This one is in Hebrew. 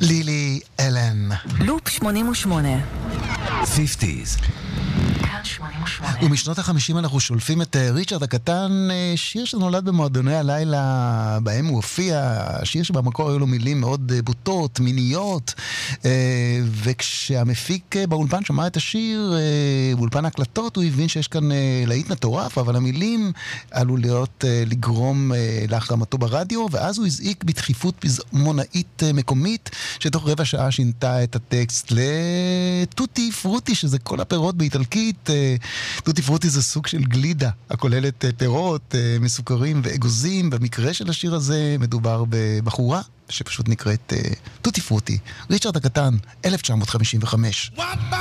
לילי אלן. לופ 88. 50s. ומשנות ה-50 אנחנו שולפים את ריצ'רד הקטן, שיר שנולד במועדוני הלילה בהם הוא הופיע, שיר שבמקור היו לו מילים מאוד בוטות, מיניות, וכשהמפיק באולפן שמע את השיר, באולפן ההקלטות, הוא הבין שיש כאן להיט מטורף, אבל המילים עלו לגרום להחרמתו ברדיו, ואז הוא הזעיק בדחיפות פזמונאית מקומית, שתוך רבע שעה שינתה את הטקסט לטוטי פרוטי, שזה כל הפירות באיטלקית. טוטי פרוטי זה סוג של גלידה, הכוללת פירות, מסוכרים ואגוזים. במקרה של השיר הזה מדובר בבחורה שפשוט נקראת טוטי פרוטי. ריצ'רד הקטן, 1955.